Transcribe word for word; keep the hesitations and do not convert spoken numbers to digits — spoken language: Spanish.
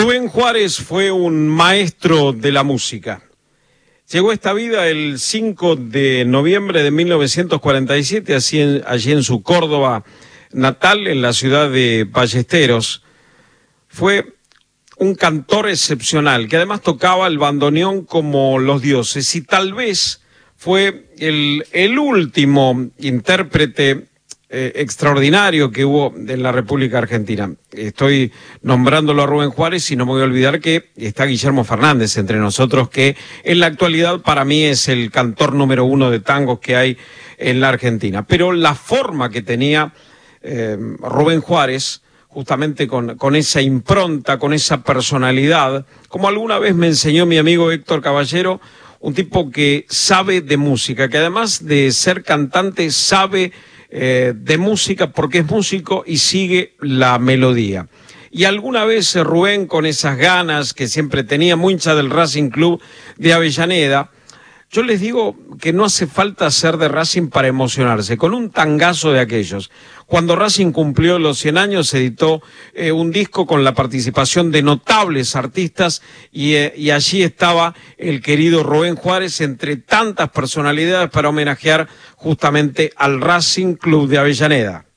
Rubén Juárez fue un maestro de la música. Llegó a esta vida el cinco de noviembre de mil novecientos cuarenta y siete, así en, allí en su Córdoba natal, en la ciudad de Ballesteros. Fue un cantor excepcional, que además tocaba el bandoneón como los dioses, y tal vez fue el, el último intérprete eh, extraordinario que hubo en la República Argentina. Estoy nombrándolo a Rubén Juárez y no me voy a olvidar que está Guillermo Fernández entre nosotros, que en la actualidad para mí es el cantor número uno de tangos que hay en la Argentina. Pero la forma que tenía eh, Rubén Juárez, justamente con, con esa impronta, con esa personalidad, como alguna vez me enseñó mi amigo Héctor Caballero, un tipo que sabe de música, que además de ser cantante sabe eh, de música porque es músico y sigue la melodía. Y alguna vez Rubén, con esas ganas que siempre tenía, muy hincha del Racing Club de Avellaneda, yo les digo que no hace falta ser de Racing para emocionarse, con un tangazo de aquellos. Cuando Racing cumplió los cien años, editó eh, un disco con la participación de notables artistas y, eh, y allí estaba el querido Rubén Juárez entre tantas personalidades para homenajear justamente al Racing Club de Avellaneda.